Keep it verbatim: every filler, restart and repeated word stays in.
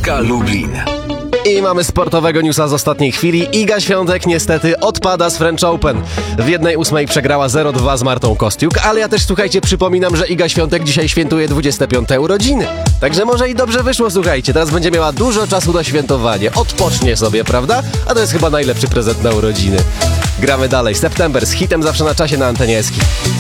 Polska Lublin. I mamy sportowego newsa z ostatniej chwili. Iga Świątek niestety odpada z French Open. W jednej ósmej przegrała zero dwa z Martą Kostiuk, ale ja też, słuchajcie, przypominam, że Iga Świątek dzisiaj świętuje dwudzieste piąte urodziny. Także może i dobrze wyszło, słuchajcie. Teraz będzie miała dużo czasu na świętowanie. Odpocznie sobie, prawda? A to jest chyba najlepszy prezent na urodziny. Gramy dalej. September z hitem zawsze na czasie na antenie Eski.